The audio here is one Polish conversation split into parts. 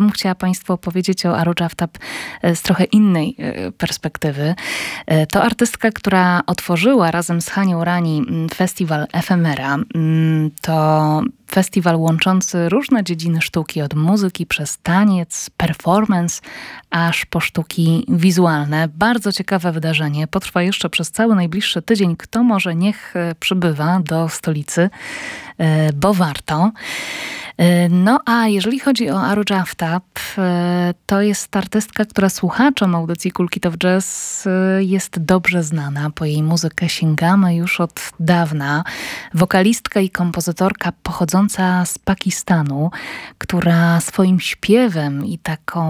bym chciała Państwu opowiedzieć o Aru Jaftab z trochę innej perspektywy. To artystka, która otworzyła razem z Hanią Rani festiwal Efemera. To festiwal łączący różne dziedziny sztuki, od muzyki przez taniec, performance, aż po sztuki wizualne. Bardzo ciekawe wydarzenie. Potrwa jeszcze przez cały najbliższy tydzień. Kto może, niech przybywa do stolicy, bo warto. No a jeżeli chodzi o Aru Jaftab, to jest artystka, która słuchaczom audycji Cool Kid of Jazz jest dobrze znana. Po jej muzykę sięgamy już od dawna. Wokalistka i kompozytorka pochodząca z Pakistanu, która swoim śpiewem i taką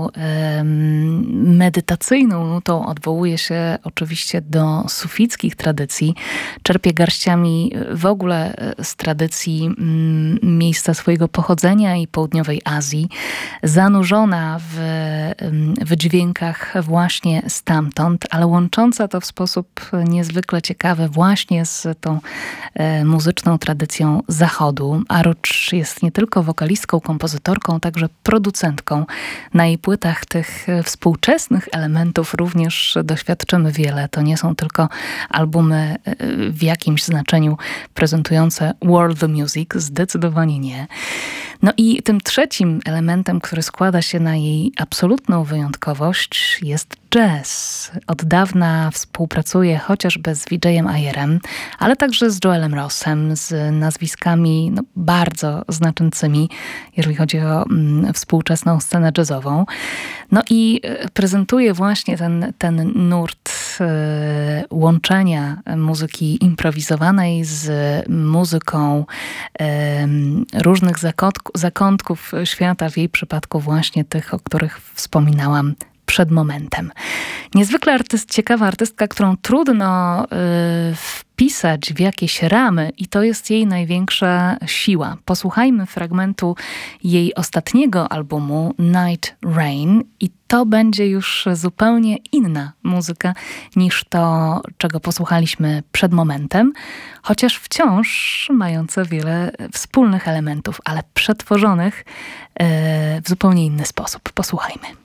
medytacyjną nutą odwołuje się oczywiście do sufickich tradycji. Czerpie garściami w ogóle z tradycji miejsca swojego pochodzenia i południowej Azji, zanurzona w dźwiękach właśnie stamtąd, ale łącząca to w sposób niezwykle ciekawy właśnie z tą muzyczną tradycją Zachodu. Arucz jest nie tylko wokalistką, kompozytorką, także producentką. Na jej płytach tych współczesnych elementów również doświadczymy wiele. To nie są tylko albumy w jakimś znaczeniu prezentujące world music, zdecydowanie nie. No i tym trzecim elementem, który składa się na jej absolutną wyjątkowość, jest jazz. Od dawna współpracuje chociażby z VJ-em Ayerem, ale także z Joelem Rossem, z nazwiskami bardzo znaczącymi, jeżeli chodzi o współczesną scenę jazzową. No i prezentuje właśnie ten nurt łączenia muzyki improwizowanej z muzyką różnych zakątków świata, w jej przypadku właśnie tych, o których wspominałam przed momentem. Niezwykle ciekawa artystka, którą trudno wpisać w jakieś ramy i to jest jej największa siła. Posłuchajmy fragmentu jej ostatniego albumu Night Rain i to będzie już zupełnie inna muzyka niż to, czego posłuchaliśmy przed momentem, chociaż wciąż mające wiele wspólnych elementów, ale przetworzonych w zupełnie inny sposób. Posłuchajmy.